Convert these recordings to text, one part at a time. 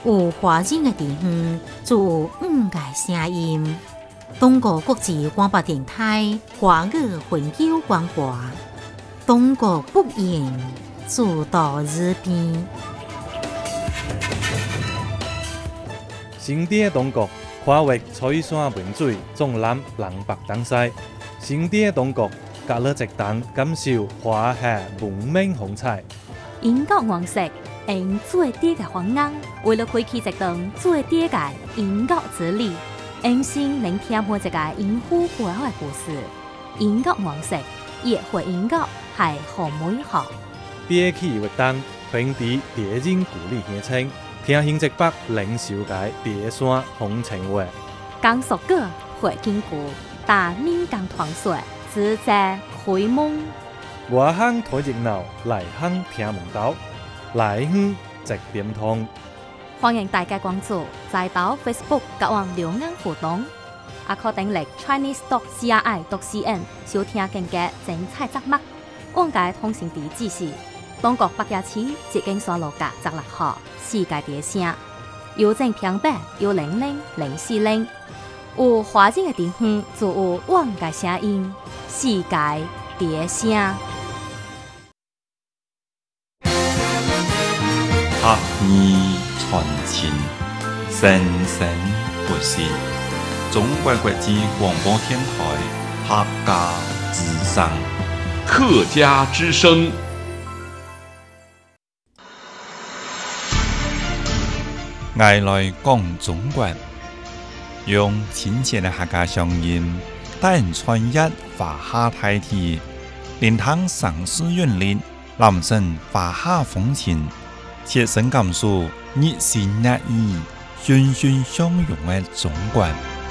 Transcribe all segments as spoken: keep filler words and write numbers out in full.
有华人的地方就有五个声音。中国国际广播电台华语混淆广播，中国北瀛诸岛日边。 新店中国跨越彩山名水，纵览南北东西。新店中国隔了一档，感受华夏文明风采。 英国王室用最低嘅方案，为了开启一档最低嘅英国之旅，用心聆听每一个英虎背后嘅故事。英國王室約會英國係好美好。 別起活動，平地地人鼓勵鄉親，聽新一北領袖嘅地山風情話。 江蘇歌會經過，但民間團説自在開門。 外鄉睇熱鬧，內鄉聽門道，內鄉直點通。 歡迎大家關注，再到 Facebook 各網留言互動。也可登錄 Chinese dot C R I dot C N 收聽更加精彩節目。往屆通訊地址是中國北野市捷徑沙路甲十六號世界地聲，郵政平板有零零零四零。有華人嘅地方就有往屆聲音，世界地聲。 客語傳情，生生不息。中國國際廣播電台客家之聲， 客家之聲。 愛來講中國，用親切的客家聲音，帶人穿越華夏大地，連通城市韻律，攬勝華夏風情，切身感受熱情熱意、欣欣相融的中國。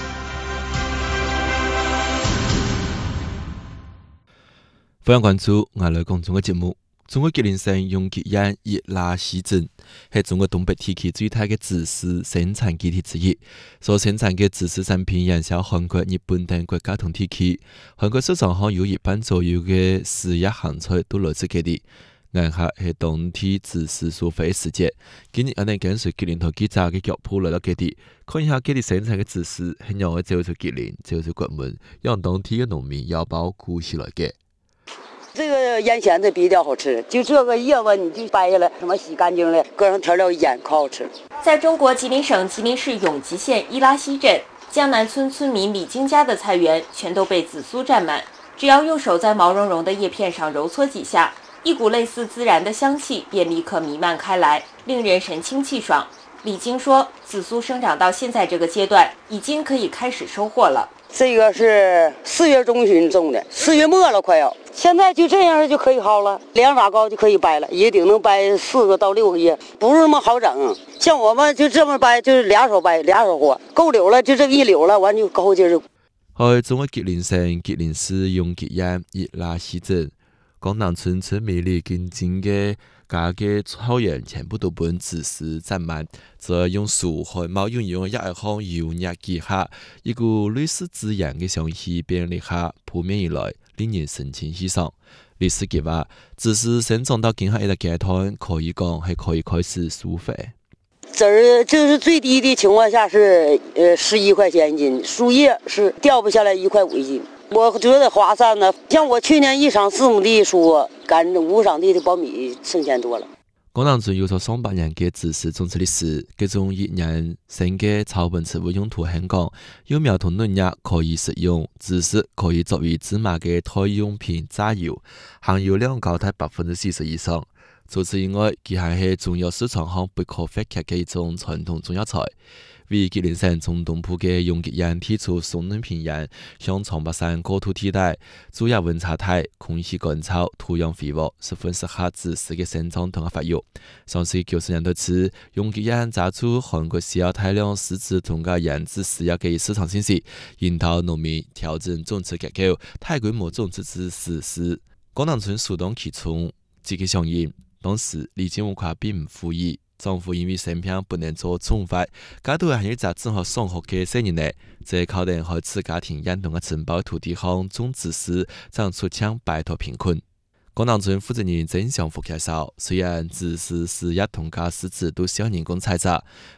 歡迎關注我來講中國節目。中國吉林省永吉縣葉拉西鎮係中國東北地區最大嘅芝士生產基地之一，所生產嘅芝士產品營銷韓國、日本等國家同地區。韓國市場上有一半左右嘅食業行菜都來自這裡。眼下係當地芝士消費時節，今日我哋跟隨吉林台記者嘅腳步來到這裡，看一下這裡生產嘅芝士係讓我走出吉林，走出國門，讓當地嘅農民腰包鼓起來嘅。 這個醃鹹的比較好吃，就這個葉子你就掰下來，什麼洗乾淨了，擱上調料醃，可好吃。 在中國吉林省吉林市永吉縣伊拉西鎮江南村村民李金家的菜園全都被紫蘇佔滿，只要用手在毛茸茸的葉片上揉搓幾下，一股類似孜然的香氣便立刻彌漫開來，令人神清氣爽。李金說，紫蘇生長到現在這個階段，已經可以開始收穫了。 這個是四月中旬種的，四月末了快要，現在就這樣就可以薅了，兩把高就可以掰了，一頂能掰四個到六個葉，不是那麼好整。像我們就這麼掰，就是倆手掰，倆手和，夠柳了就這一柳了，完就高勁兒。 喺中國吉林省吉林市永吉縣葉拉西鎮，江南村村民李金金嘅家嘅草原全部都被芝士佔滿，再用樹和毛茸茸嘅一行油壓幾下，一股類似孜然嘅香氣便立刻撲面而來，令人神清氣爽。李司機話，芝士生長到今下一個階段，可以講係可以開始收費。 這兒就是最低的情況下是呃十一塊錢一斤，樹葉是掉不下來一塊五一斤。我覺得划算呢，像我去年一場四畝地蔬，幹五場地的苞米剩錢多了。 江南村有咗上百年嘅芝士種植歷史，各種一年生嘅草本植物用途很廣，幼苗同嫩葉可以食用，芝士可以作為芝麻嘅代用品榨油，含油量高達百分之四十以上。除此以外，佢還係中藥市場上不可或缺嘅一種傳統中藥材。為吉林省中東部嘅永吉縣提出松嫩平原，向長白山高土地帶，主要溫差大，空氣乾燥，土壤肥沃，十分適合芝士嘅生長同埋發育。上世紀九十年代起，永吉縣查出韓國需要大量試紙同埋釀製飼料嘅市場信息，引導農民調整種植結構，大規模種植芝士。江南村首當其衝，積極響應。當時李金文跨並唔富裕。政府因為產品不能做重發，家都係一隻正學上學嘅少年嚟，這靠定開始家庭養動嘅承包土地上種芝士，將出槍擺脫貧困。江南村負責人曾祥福介紹，雖然芝士事業同家獅子都需要人工採摘，